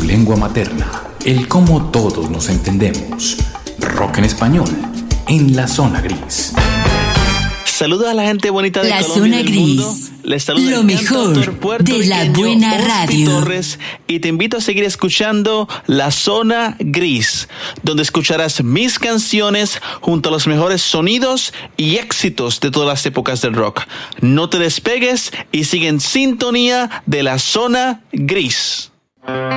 lengua materna, el cómo todos nos entendemos. Rock en español, en la zona gris. Saludos a la gente bonita de la Colombia zona y del gris, mundo. Les saluda lo el mejor de la buena Ospi radio. Torres, y te invito a seguir escuchando La Zona Gris, donde escucharás mis canciones junto a los mejores sonidos y éxitos de todas las épocas del rock. No te despegues y sigue en sintonía de La Zona Gris.